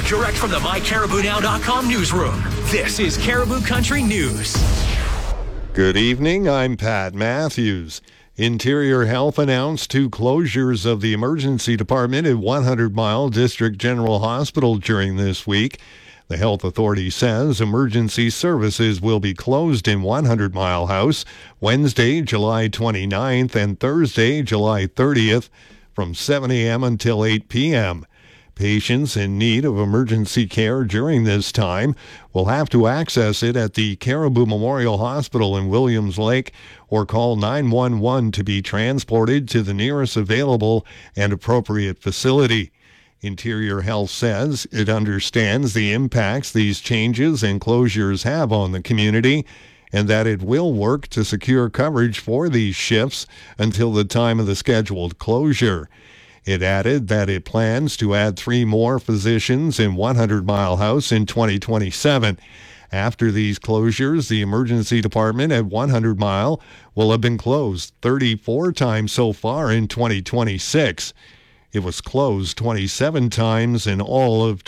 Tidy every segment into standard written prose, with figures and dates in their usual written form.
direct from the MyCaribouNow.com newsroom. This is Caribou Country News. Good evening, I'm Pat Matthews. Interior Health announced 2 closures of the emergency department at 100 Mile District General Hospital during this week. The health authority says emergency services will be closed in 100 Mile House Wednesday, July 29th and Thursday, July 30th from 7 a.m. until 8 p.m. Patients in need of emergency care during this time will have to access it at the Caribou Memorial Hospital in Williams Lake or call 911 to be transported to the nearest available and appropriate facility. Interior Health says it understands the impacts these changes and closures have on the community and that it will work to secure coverage for these shifts until the time of the scheduled closure. It added that it plans to add 3 more physicians in 100 Mile House in 2027. After these closures, the emergency department at 100 Mile will have been closed 34 times so far in 2026. It was closed 27 times in all of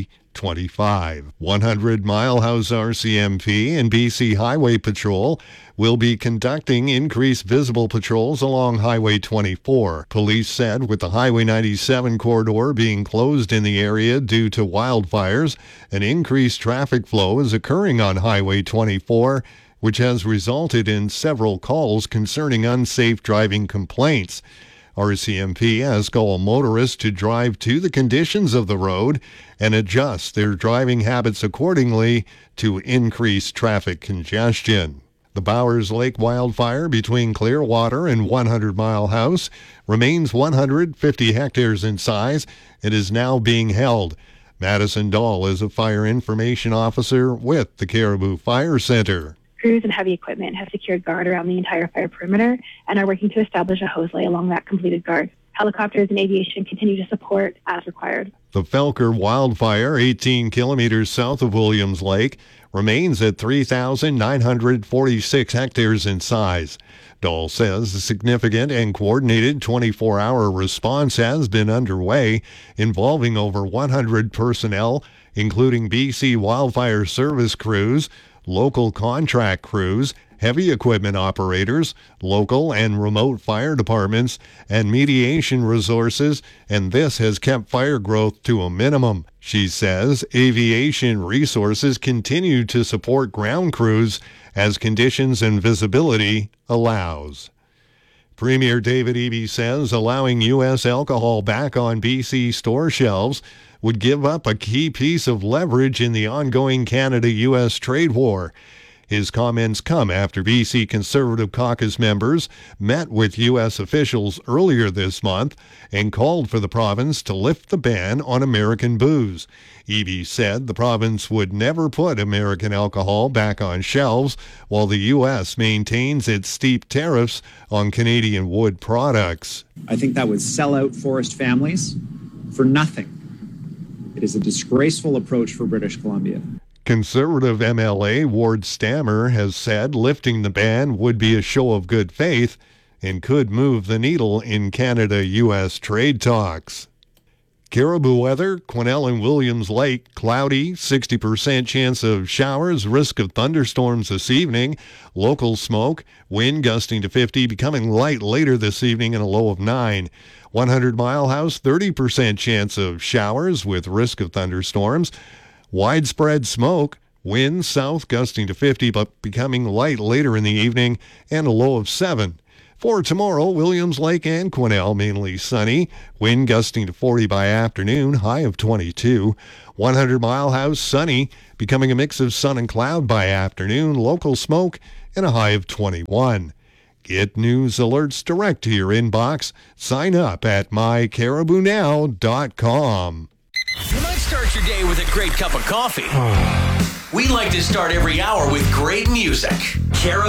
2025. 100 Mile House RCMP and BC Highway Patrol will be conducting increased visible patrols along Highway 24. Police said with the Highway 97 corridor being closed in the area due to wildfires, an increased traffic flow is occurring on Highway 24, which has resulted in several calls concerning unsafe driving complaints. RCMP asks all motorists to drive to the conditions of the road and adjust their driving habits accordingly to increase traffic congestion. The Bowers Lake wildfire between Clearwater and 100 Mile House remains 150 hectares in size and is now being held. Madison Dahl is a fire information officer with the Caribou Fire Center. Crews and heavy equipment have secured guard around the entire fire perimeter and are working to establish a hose lay along that completed guard. Helicopters and aviation continue to support as required. The Felker wildfire, 18 kilometers south of Williams Lake, remains at 3,946 hectares in size. Dahl says a significant and coordinated 24-hour response has been underway, involving over 100 personnel, including BC Wildfire Service crews, local contract crews, heavy equipment operators, local and remote fire departments, and mediation resources, and this has kept fire growth to a minimum. She says aviation resources continue to support ground crews as conditions and visibility allows. Premier David Eby says allowing U.S. alcohol back on BC store shelves would give up a key piece of leverage in the ongoing Canada-U.S. trade war. His comments come after BC Conservative Caucus members met with U.S. officials earlier this month and called for the province to lift the ban on American booze. Eby said the province would never put American alcohol back on shelves while the U.S. maintains its steep tariffs on Canadian wood products. I think that would sell out forest families for nothing. It is a disgraceful approach for British Columbia. Conservative MLA Ward Stammer has said lifting the ban would be a show of good faith and could move the needle in Canada-U.S. trade talks. Caribou weather, Quesnel and Williams Lake, cloudy, 60% chance of showers, risk of thunderstorms this evening, local smoke, wind gusting to 50, becoming light later this evening and a low of 9. 100 Mile House, 30% chance of showers with risk of thunderstorms. Widespread smoke, winds south gusting to 50 but becoming light later in the evening and a low of 7. For tomorrow, Williams Lake and Quesnel mainly sunny, wind gusting to 40 by afternoon, high of 22. 100 Mile House sunny, becoming a mix of sun and cloud by afternoon, local smoke and a high of 21. Get news alerts direct to your inbox. Sign up at mycaribounow.com. You might start your day with a great cup of coffee. We like to start every hour with great music. Caribou